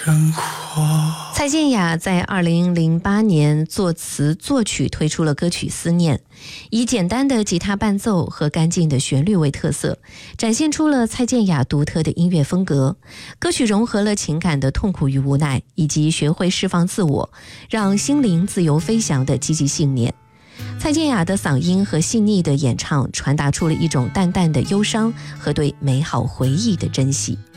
生活。 蔡健雅在2008年作词作曲推出了歌曲《思念》，以简单的吉他伴奏和干净的旋律为特色，展现出了蔡健雅独特的音乐风格。歌曲融合了情感的痛苦与无奈，以及学会释放自我，让心灵自由飞翔的积极信念。蔡健雅的嗓音和细腻的演唱传达出了一种淡淡的忧伤和对美好回忆的珍惜。